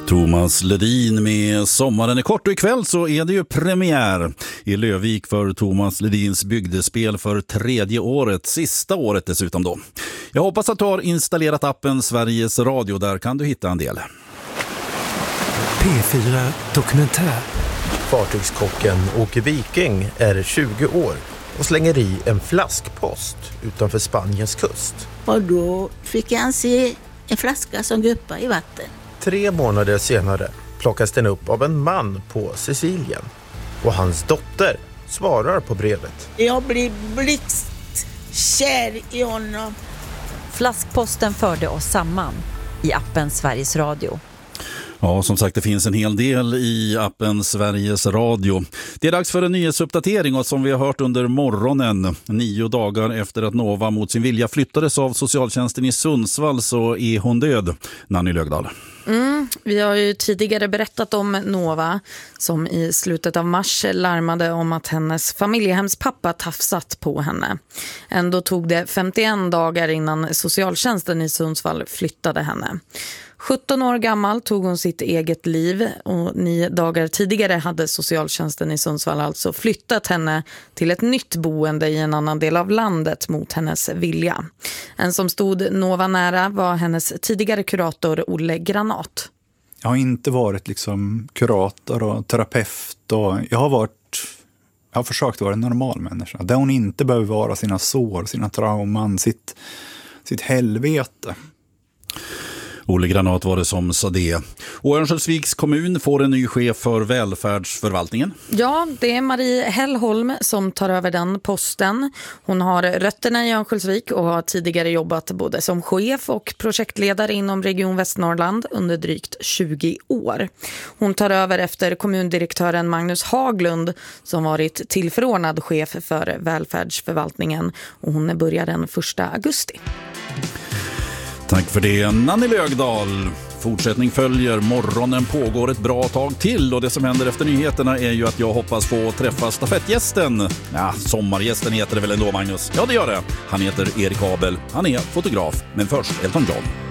Thomas Ledin med Sommaren är kort, och ikväll så är det ju premiär i Lövvik för Thomas Ledins bygdespel för 3:e året, sista året dessutom då. Jag hoppas att du har installerat appen Sveriges Radio, där kan du hitta en del. P4 Dokumentär. Fartygskocken Åke Viking är 20 år och slänger i en flaskpost utanför Spaniens kust. Och då fick han se en flaska som guppade i vatten. 3 månader senare plockas den upp av en man på Sicilien. Och hans dotter svarar på brevet. Jag blir blixtkär i honom. Flaskposten förde oss samman i appen Sveriges Radio. Ja, som sagt, det finns en hel del i appen Sveriges Radio. Det är dags för en nyhetsuppdatering, och som vi har hört under morgonen, 9 dagar efter att Nova mot sin vilja flyttades av socialtjänsten i Sundsvall, så är hon död. Nanny Lögdahl. Vi har ju tidigare berättat om Nova som i slutet av mars larmade om att hennes familjehemspappa tafsat på henne. Ändå tog det 51 dagar innan socialtjänsten i Sundsvall flyttade henne. 17 år gammal tog hon sitt eget liv, och 9 dagar tidigare hade socialtjänsten i Sundsvall alltså flyttat henne till ett nytt boende i en annan del av landet mot hennes vilja. En som stod Nova nära var hennes tidigare kurator Olle Granat. Jag har inte varit kurator och terapeut, och jag har försökt vara en normal människa. Där hon inte behöver vara sina sår, sina trauman, sitt helvete. Olle Granat var det som sa det. Och Örnsköldsviks kommun får en ny chef för välfärdsförvaltningen. Ja, det är Marie Hellholm som tar över den posten. Hon har rötterna i Örnsköldsvik och har tidigare jobbat både som chef och projektledare inom Region Västnorrland under drygt 20 år. Hon tar över efter kommundirektören Magnus Haglund som varit tillförordnad chef för välfärdsförvaltningen, och hon börjar den 1 augusti. Tack för det, Nanny Lögdahl. Fortsättning följer. Morgonen pågår ett bra tag till, och det som händer efter nyheterna är ju att jag hoppas få träffa stafettgästen. Ja, sommargästen heter det väl ändå, Magnus? Ja, det gör det. Han heter Erik Abel. Han är fotograf. Men först Elton John.